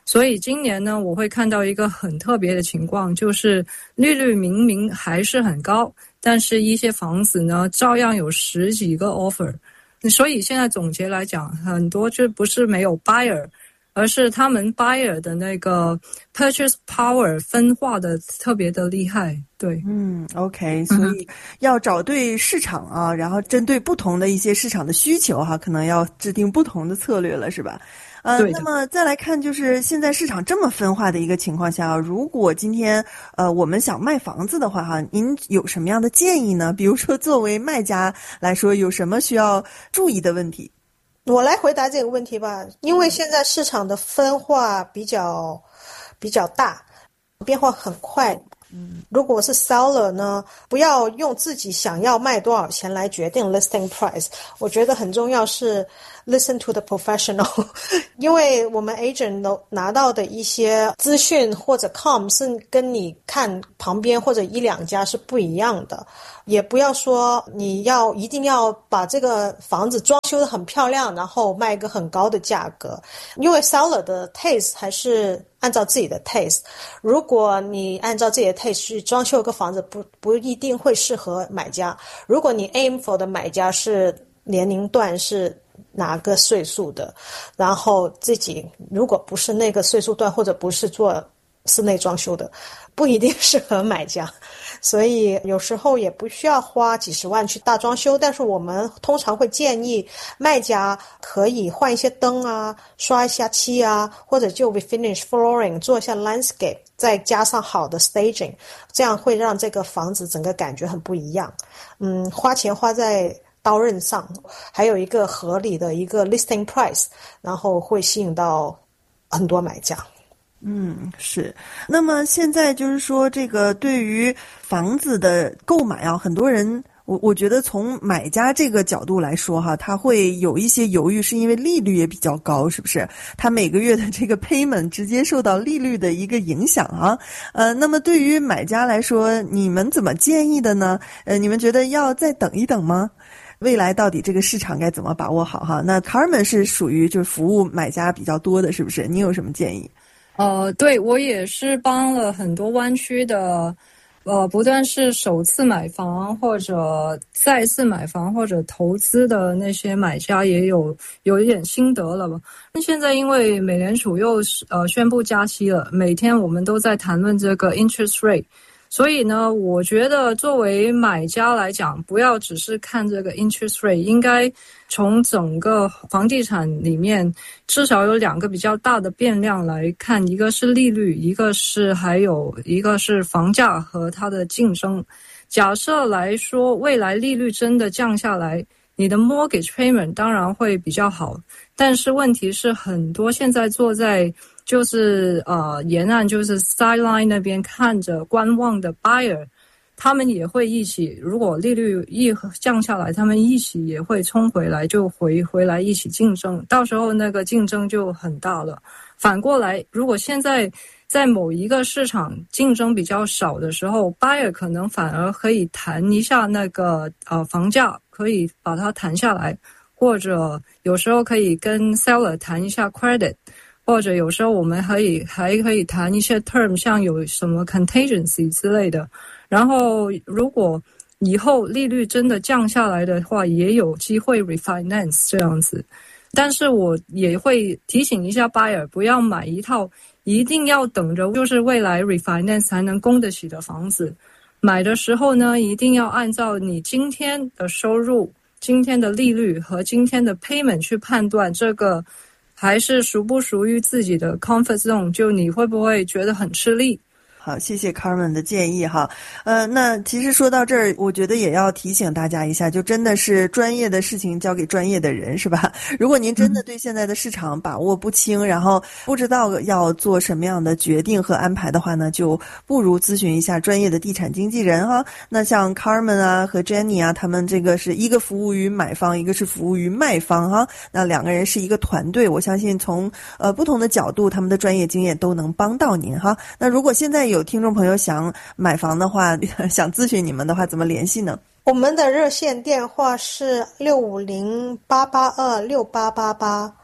所以今年呢，我会看到一个很特别的情况，就是利率明明还是很高，但是一些房子呢照样有10几个 offer。所以现在总结来讲，很多就不是没有 buyer， 而是他们 buyer 的那个 purchase power 分化的特别的厉害。对 ，OK， 所以要找对市场啊，然后针对不同的一些市场的需求哈，可能要制定不同的策略了，是吧？那么再来看，就是现在市场这么分化的一个情况下，如果今天我们想卖房子的话哈，您有什么样的建议呢？比如说作为卖家来说，有什么需要注意的问题？ 我来回答这个问题吧，因为现在市场的分化比较大，变化很快。如果是 seller 呢，不要用自己想要卖多少钱来决定 listing price。我觉得很重要是 listen to the professional， 因为我们 agent 拿到的一些资讯或者 com 是跟你看旁边或者一两家是不一样的。也不要说你一定要把这个房子装修得很漂亮，然后卖一个很高的价格，因为 seller 的 taste 还是按照自己的 taste。如果你按照自己的 taste 去装修一个房子，不一定会适合买家。如果你 aim for 的买家是年龄段是哪个岁数的，然后自己如果不是那个岁数段，或者不是做室内装修的，不一定适合买家。所以有时候也不需要花几十万去大装修，但是我们通常会建议卖家可以换一些灯啊，刷一下漆啊，或者就 refinish flooring 做一下 landscape， 再加上好的 staging， 这样会让这个房子整个感觉很不一样。花钱花在刀刃上，还有一个合理的一个 listing price， 然后会吸引到很多买家。 是。那么现在就是说，这个对于房子的购买啊，很多人我觉得从买家这个角度来说哈，他会有一些犹豫，是因为利率也比较高，是不是？他每个月的这个 payment 直接受到利率的一个影响啊。那么对于买家来说，你们怎么建议的呢？你们觉得要再等一等吗？未来到底这个市场该怎么把握好哈？那 Carmen 是属于就是服务买家比较多的，是不是？你有什么建议？ 对，我也是帮了很多湾区的，不但是首次买房或者再次买房或者投资的那些买家也有一点心得了吧。那现在因为美联储又宣布加息了，每天我们都在谈论这个 interest rate。所以呢，我觉得作为买家来讲，不要只是看这个 interest rate， 应该从整个房地产里面至少有2个比较大的变量来看，一个是利率，一个是房价和它的竞争。假设来说，未来利率真的降下来，你的 mortgage payment 当然会比较好，但是问题是很多现在坐在就是沿岸就是 sideline 那边看着观望的 buyer， 他们也会一起，如果利率一降下来，他们一起也会冲回来，就回来一起竞争，到时候那个竞争就很大了。反过来，如果现在在某一个市场竞争比较少的时候， buyer 可能反而可以谈一下那个房价，可以把它谈下来，或者有时候可以跟 seller 谈一下 credit， 或者有时候我们还可以谈一些 term， 像有什么 contingency 之类的。然后如果以后利率真的降下来的话，也有机会 refinance 这样子。但是我也会提醒一下 buyer， 不要买一套一定要等着就是未来 refinance 才能供得起的房子。买的时候呢，一定要按照你今天的收入、今天的利率和今天的 payment 去判断这个还是属不属于自己的 comfort zone， 就你会不会觉得很吃力。 好，谢谢 Carmen 的建议哈。那其实说到这儿，我觉得也要提醒大家一下，就真的是专业的事情交给专业的人，是吧？如果您真的对现在的市场把握不清，然后不知道要做什么样的决定和安排的话呢，就不如咨询一下专业的地产经纪人哈。那像 Carmen 啊和 Jenny 啊，他们这个是一个服务于买方，一个是服务于卖方哈。那2个人是一个团队，我相信从不同的角度，他们的专业经验都能帮到您哈。那如果现在有听众朋友想买房的话，想咨询你们的话，怎么联系呢？ 我们的热线电话是650-882-6888，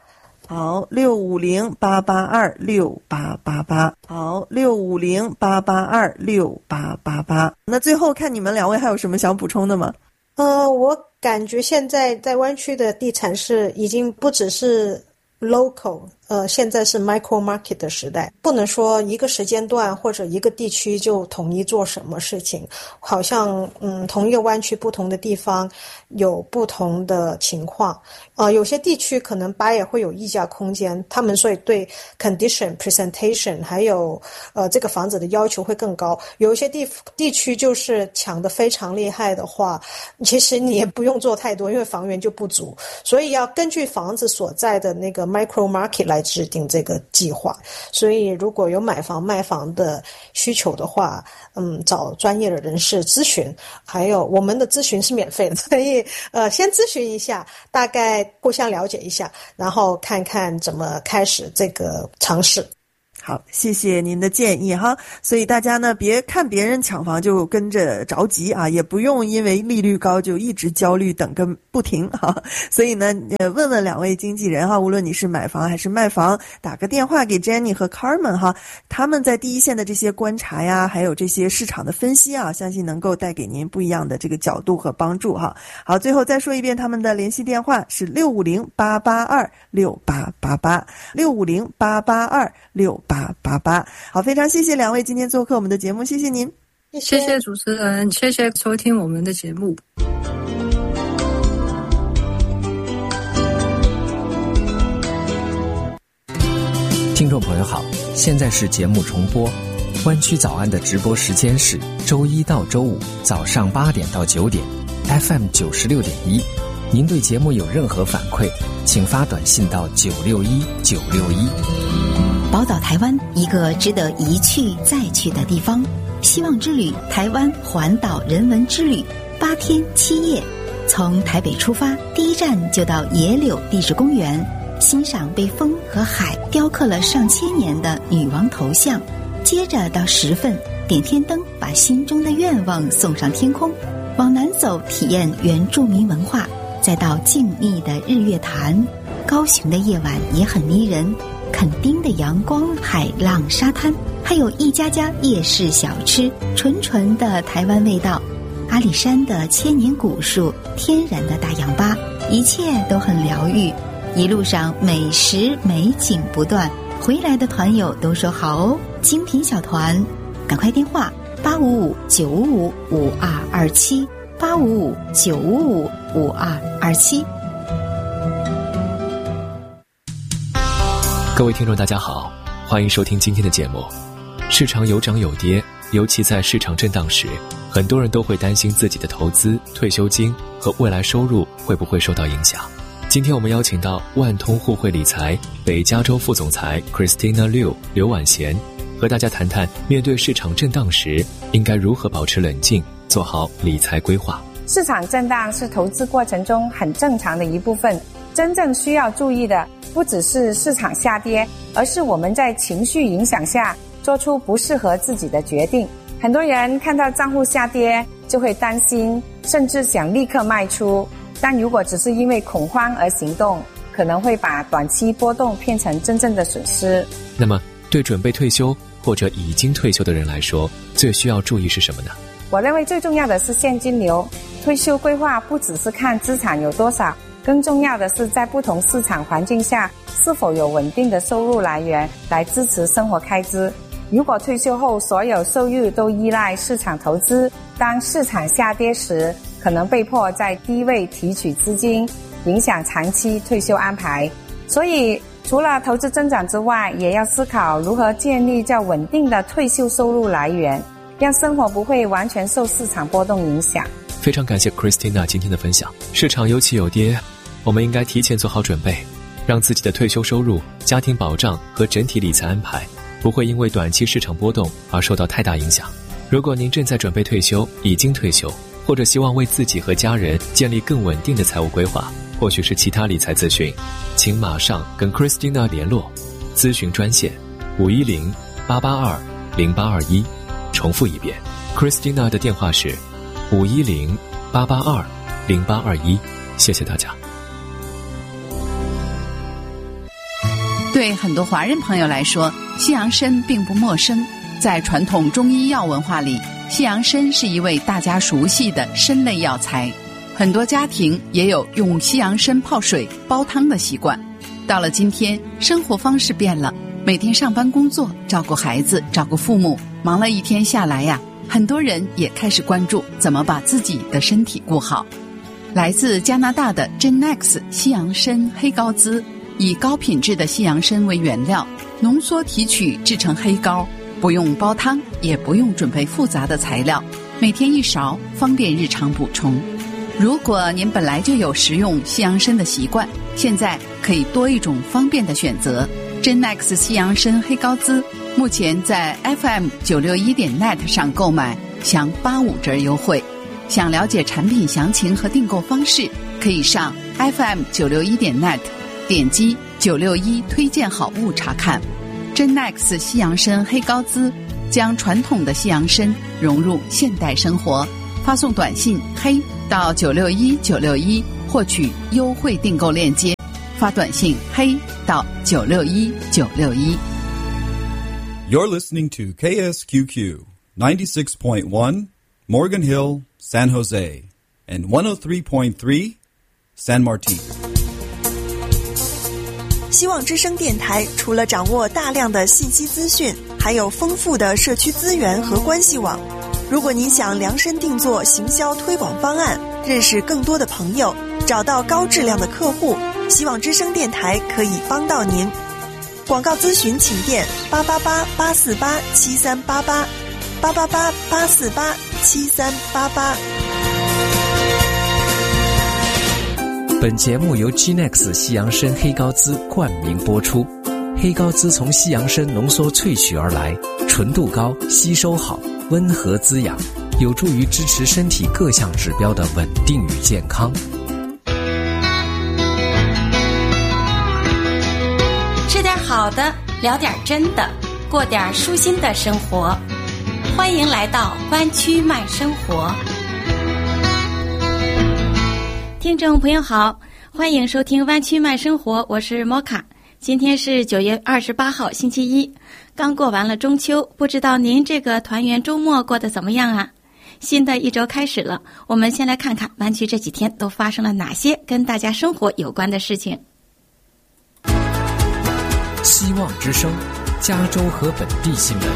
好，650-882-6888。好，650-882-6888。那最后看你们两位还有什么想补充的吗？ 我感觉现在在湾区的地产是已经不只是 local， 现在是 micro market 的时代，不能说一个时间段或者一个地区就统一做什么事情，好像同一个湾区不同的地方有不同的情况，有些地区可能buyer会有议价空间，他们所以对 condition presentation 还有这个房子的要求会更高，有一些地区就是抢得非常厉害的话，其实你也不用做太多，因为房源就不足，所以要根据房子所在的那个 micro market 来制定这个计划。所以如果有买房卖房的需求的话，找专业的人士咨询，还有我们的咨询是免费的，所以先咨询一下，大概互相了解一下，然后看看怎么开始这个尝试。 好，谢谢您的建议哈。所以大家呢，别看别人抢房就跟着着急啊，也不用因为利率高就一直焦虑等个不停哈。所以呢，问问两位经纪人哈，无论你是买房还是卖房，打个电话给 Jenny 和 Carmen 哈，他们在第一线的这些观察呀，还有这些市场的分析啊，相信能够带给您不一样的这个角度和帮助哈。好，最后再说一遍他们的联系电话是650-882-6888，650-882-6888。好，非常谢谢两位今天做客我们的节目，谢谢您。 谢谢主持人，谢谢收听我们的节目。 听众朋友好，现在是节目重播。湾区早安的直播时间是周一到周五早上8点到9点 ，FM 96.1。您对节目有任何反馈，请发短信到961-961。 宝岛台湾，一个值得一去再去的地方。希望之旅台湾环岛人文之旅，8天7夜，从台北出发，第一站就到野柳地质公园，欣赏被风和海雕刻了上千年的女王头像，接着到石份点天灯，把心中的愿望送上天空，往南走体验原住民文化，再到静谧的日月潭。高雄的夜晚也很迷人，垦丁的阳光、海浪、沙滩，还有一家家夜市小吃，纯纯的台湾味道。阿里山的千年古树，天然的大氧吧，一切都很疗愈。一路上美食美景不断，回来的团友都说好哦，精品小团，赶快电话855-955-5227，855-955-5227。 各位听众大家好，欢迎收听今天的节目。市场有涨有跌，尤其在市场震荡时，很多人都会担心自己的投资、退休金和未来收入会不会受到影响。今天我们邀请到万通互惠理财北加州副总裁 Christina Liu 刘婉贤，和大家谈谈面对市场震荡时应该如何保持冷静，做好理财规划。 市场震荡是投资过程中很正常的一部分，真正需要注意的不只是市场下跌，而是我们在情绪影响下做出不适合自己的决定。很多人看到账户下跌就会担心，甚至想立刻卖出，但如果只是因为恐慌而行动，可能会把短期波动变成真正的损失。 那么对准备退休或者已经退休的人来说，最需要注意是什么呢？ 我认为最重要的是现金流。退休规划不只是看资产有多少，更重要的是在不同市场环境下是否有稳定的收入来源来支持生活开支。如果退休后所有收入都依赖市场投资，当市场下跌时，可能被迫在低位提取资金，影响长期退休安排。所以除了投资增长之外，也要思考如何建立较稳定的退休收入来源，让生活不会完全受市场波动影响。 非常感谢 Christina 今天的分享。市场有起有跌，我们应该提前做好准备，让自己的退休收入、家庭保障和整体理财安排不会因为短期市场波动而受到太大影响。如果您正在准备退休、已经退休，或者希望为自己和家人建立更稳定的财务规划，或许是其他理财咨询，请马上跟 Christina 联络。咨询专线510-882-0821，重复一遍 Christina 的电话是510-882-0821。谢谢大家。 对很多华人朋友来说，西洋参并不陌生。在传统中医药文化里，西洋参是一味大家熟悉的参类药材，很多家庭也有用西洋参泡水煲汤的习惯。到了今天，生活方式变了，每天上班工作，照顾孩子，照顾父母，忙了一天下来呀，很多人也开始关注怎么把自己的身体顾好。来自加拿大的 Genex 西洋参黑膏滋，以高品质的西洋参为原料，浓缩提取制成黑膏，不用煲汤，也不用准备复杂的材料，每天1勺，方便日常补充。如果您本来就有食用西洋参的习惯，现在可以多一种方便的选择。Genex 西洋参黑膏滋目前在 FM961.net 上购买享85折优惠。想了解产品详情和订购方式，可以上 FM961.net 点击961推荐好物查看。Genex 西洋参黑膏滋将传统的西洋参融入现代生活，发送短信黑到961961获取优惠订购链接，发短信黑到961961。 You're listening to KSQQ 96.1 Morgan Hill, San Jose, and 103.3 San Martin。 希望之声电台除了掌握大量的信息资讯，还有丰富的社区资源和关系网。如果您想量身定做行销推广方案，认识更多的朋友，找到高质量的客户，希望之声电台可以帮到您。广告咨询请电888-848-7388 888-848-7388。 本节目由 Genex 西洋参黑膏滋冠名播出。黑膏滋从西洋参浓缩萃取而来，纯度高，吸收好，温和滋养，有助于支持身体各项指标的稳定与健康。 吃点好的，聊点真的，过点舒心的生活。欢迎来到湾区慢生活。听众朋友好，欢迎收听湾区慢生活，我是摩卡。今天是9月28号星期一，刚过完了中秋，不知道您这个团圆周末过得怎么样啊？新的一周开始了，我们先来看看湾区这几天都发生了哪些跟大家生活有关的事情。 希望之声，加州和本地新闻。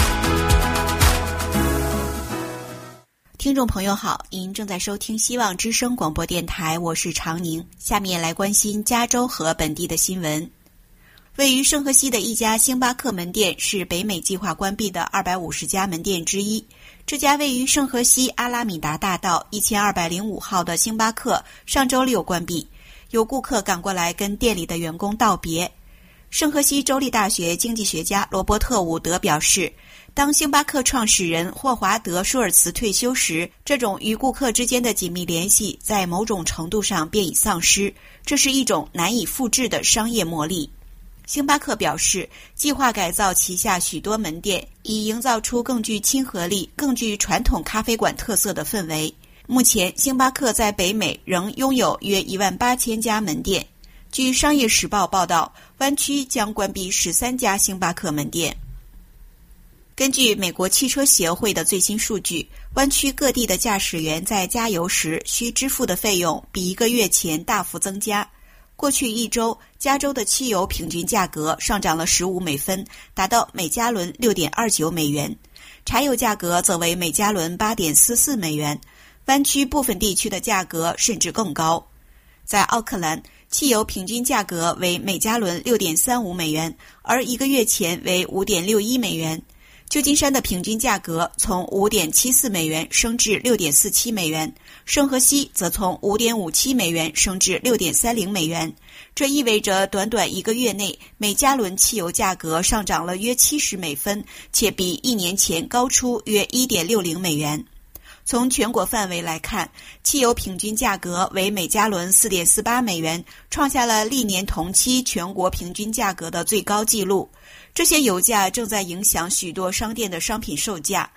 听众朋友好，您正在收听希望之声广播电台，我是常宁。下面来关心加州和本地的新闻。位于圣荷西的一家星巴克门店是北美计划关闭的250家门店之一。这家位于圣荷西阿拉米达大道1205号的星巴克上周6关闭，有顾客赶过来跟店里的员工道别。圣荷西州立大学经济学家罗伯特·伍德表示，当星巴克创始人霍华德·舒尔茨退休时，这种与顾客之间的紧密联系在某种程度上便已丧失，这是一种难以复制的商业魔力。星巴克表示，计划改造旗下许多门店，以营造出更具亲和力、更具传统咖啡馆特色的氛围。目前，星巴克在北美仍拥有约18000家门店。据商业时报报道，湾区将关闭13家星巴克门店。根据美国汽车协会的最新数据，湾区各地的驾驶员在加油时需支付的费用比1个月前大幅增加。过去一周，加州的汽油平均价格上涨了15美分，达到每加仑 6.29 美元。柴油价格则为每加仑 8.44 美元。湾区部分地区的价格甚至更高。在奥克兰，汽油平均价格为每加仑 6.35 美元，而1个月前为 5.61 美元。旧金山的平均价格从 5.74 美元升至 6.47 美元，圣荷西则从 5.57 美元升至 6.30 美元。这意味着短短1个月内，每加仑汽油价格上涨了约70美分，且比1年前高出约 1.60 美元。从全国范围来看，汽油平均价格为每加仑 4.48 美元，创下了历年同期全国平均价格的最高纪录。这些油价正在影响许多商店的商品售价。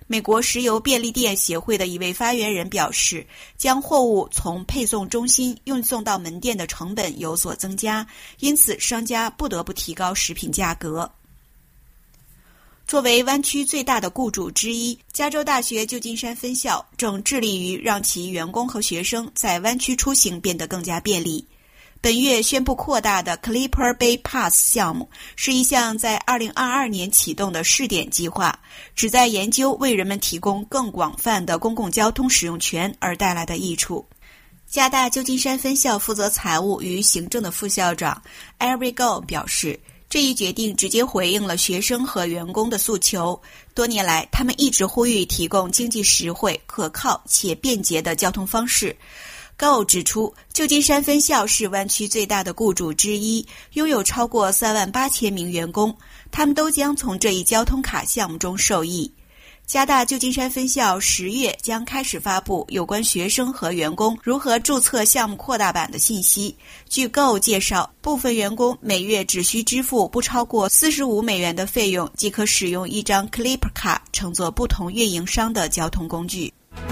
美国石油便利店协会的一位发言人表示，将货物从配送中心运送到门店的成本有所增加，因此商家不得不提高食品价格。作为湾区最大的雇主之一，加州大学旧金山分校正致力于让其员工和学生在湾区出行变得更加便利。本月宣布扩大的 Clipper Bay Pass 项目是一项在2022年启动的试点计划，旨在研究为人们提供更广泛的公共交通使用权而带来的益处。加大旧金山分校负责财务与行政的副校长 Eric Go 表示，这一决定直接回应了学生和员工的诉求。多年来，他们一直呼吁提供经济实惠、可靠且便捷的交通方式。高指出，旧金山分校是湾区最大的雇主之一，拥有超过38000名员工，他们都将从这一交通卡项目中受益。加大旧金山分校10月将开始发布有关学生和员工如何注册项目扩大版的信息。据 Go 介绍，部分员工每月只需支付不超过$45的费用，即可使用一张 Clipper 卡乘坐不同运营商的交通工具。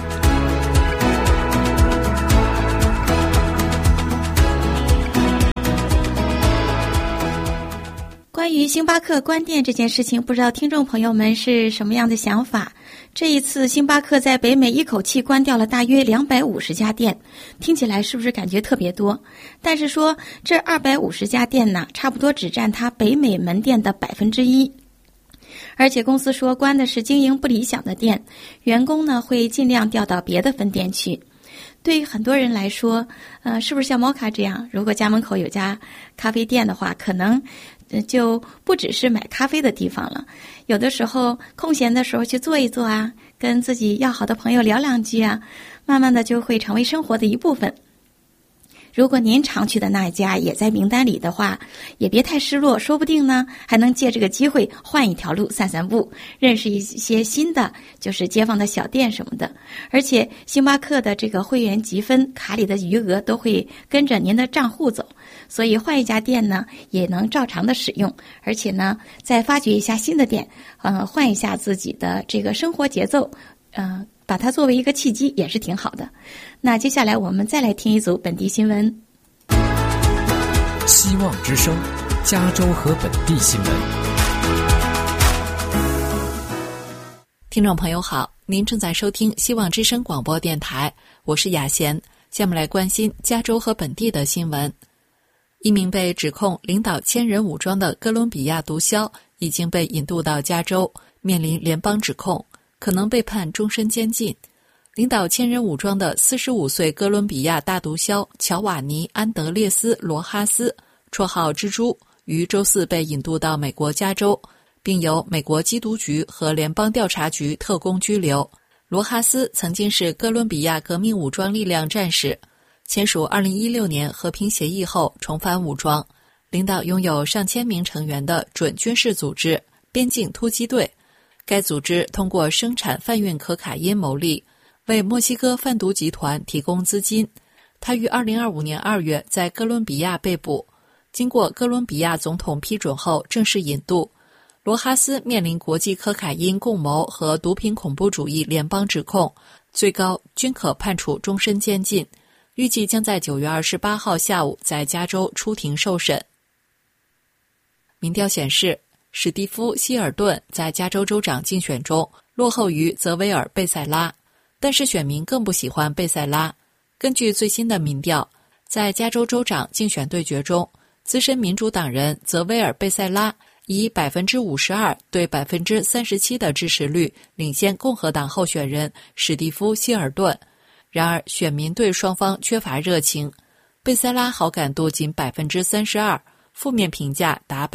关于星巴克关店这件事情，不知道听众朋友们是什么样的想法？这一次星巴克在北美一口气关掉了大约250家店，听起来是不是感觉特别多？但是说这250家店呢，差不多只占它北美门店的1%。而且公司说关的是经营不理想的店，员工呢会尽量调到别的分店去。对于很多人来说，是不是像摩卡这样，如果家门口有家咖啡店的话，可能就不只是买咖啡的地方了，有的时候空闲的时候去坐一坐啊，跟自己要好的朋友聊两句啊，慢慢的就会成为生活的一部分。如果您常去的那一家也在名单里的话，也别太失落，说不定呢还能借这个机会换一条路散散步，认识一些新的就是街坊的小店什么的。而且星巴克的这个会员积分卡里的余额都会跟着您的账户走，所以换一家店呢也能照常的使用，而且呢再发掘一下新的店，换一下自己的这个生活节奏，把它作为一个契机也是挺好的。那接下来我们再来听一组本地新闻。 希望之声，加州和本地新闻。 听众朋友好，您正在收听希望之声广播电台，我是雅贤。下面来关心加州和本地的新闻。一名被指控领导千人武装的哥伦比亚毒枭已经被引渡到加州，面临联邦指控，可能被判终身监禁。领导千人武装的45岁哥伦比亚大毒枭乔瓦尼·安德烈斯·罗哈斯，绰号蜘蛛，于周四被引渡到美国加州，并由美国缉毒局和联邦调查局特工拘留。罗哈斯曾经是哥伦比亚革命武装力量战士，签署2016年和平协议后重返武装，领导拥有上千名成员的准军事组织边境突击队。该组织通过生产贩运可卡因牟利，为墨西哥贩毒集团提供资金。他于2025年2月在哥伦比亚被捕，经过哥伦比亚总统批准后正式引渡。罗哈斯面临国际可卡因共谋和毒品恐怖主义联邦指控，最高均可判处终身监禁，预计将在9月28号下午在加州出庭受审。民调显示，史蒂夫·希尔顿在加州州长竞选中落后于泽维尔·贝塞拉，但是选民更不喜欢贝塞拉。根据最新的民调，在加州州长竞选对决中，资深民主党人泽维尔·贝塞拉以 52% 对 37% 的支持率领先共和党候选人史蒂夫·希尔顿。然而选民对双方缺乏热情，贝塞拉好感度仅 32%， 负面评价达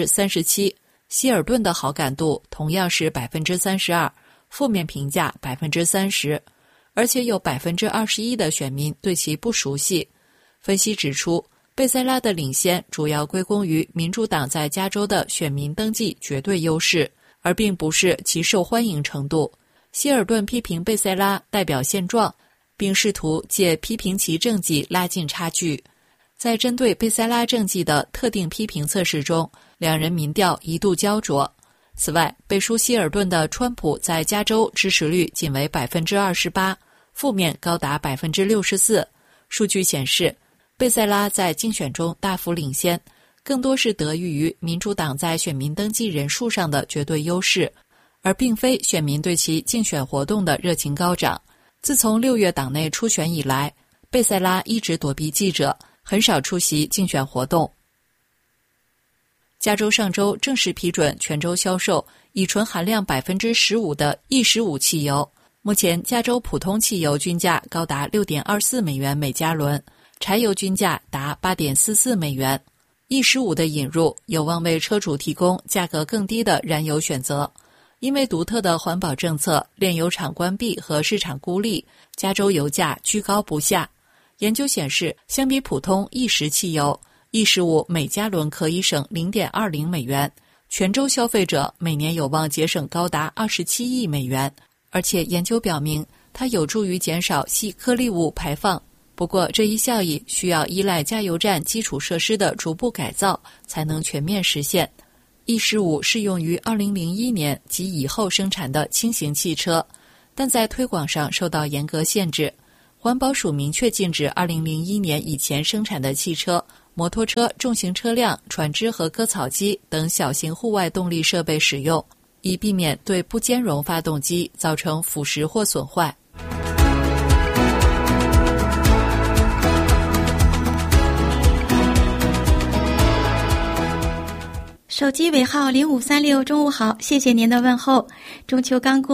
37%， 希尔顿的好感度同样是 32%， 负面评价 30%， 而且有 21% 的选民对其不熟悉。分析指出，贝塞拉的领先主要归功于民主党在加州的选民登记绝对优势，而并不是其受欢迎程度。希尔顿批评贝塞拉代表现状，并试图借批评其政绩拉近差距。在针对贝塞拉政绩的特定批评测试中，两人民调一度焦灼。 此外，背书希尔顿的川普在加州支持率仅为 28%， 负面高达 64%。 数据显示，贝塞拉在竞选中大幅领先，更多是得益于民主党在选民登记人数上的绝对优势，而并非选民对其竞选活动的热情高涨。自从6月党内初选以来，贝塞拉一直躲避记者，很少出席竞选活动。加州上周正式批准全州销售乙醇含量 15% 的 E15 汽油，目前加州普通汽油均价高达 6.24 美元每加仑，柴油均价达 8.44 美元。E15 的引入有望为车主提供价格更低的燃油选择。因为独特的环保政策、炼油厂关闭和市场孤立，加州油价居高不下。研究显示，相比普通E10汽油，E15每加仑可以省 0.20 美元，全州消费者每年有望节省高达27亿美元。而且研究表明，它有助于减少细颗粒物排放。不过，这一效益需要依赖加油站基础设施的逐步改造，才能全面实现。E15适用于2001年及以后生产的轻型汽车，但在推广上受到严格限制。环保署明确禁止2001年以前生产的汽车、摩托车、重型车辆、船只和割草机等小型户外动力设备使用，以避免对不兼容发动机造成腐蚀或损坏。 手机尾号0536，中午好，谢谢您的问候。中秋刚过。